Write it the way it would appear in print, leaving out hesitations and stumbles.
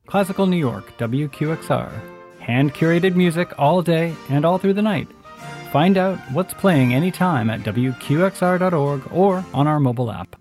Classical New York, WQXR. Hand-curated music all day and all through the night. Find out what's playing anytime at WQXR.org or on our mobile app.